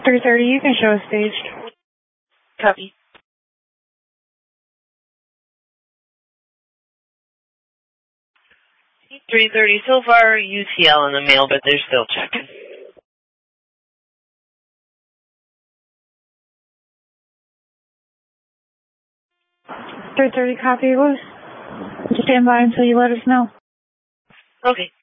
3:30, you can show a staged. Copy. $3:30 so far, UCL in the mail, but they're still checking. $3:30, copy, Louis. Stand by until you let us know. Okay.